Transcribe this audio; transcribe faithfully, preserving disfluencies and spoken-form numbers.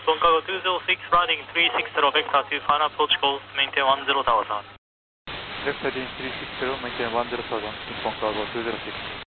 Nippon Cargo two zero six, riding three six zero vector to final approach course, maintain one zero tower sound. Left heading three six zero, maintain one zero thousand, Nippon Cargo two zero six.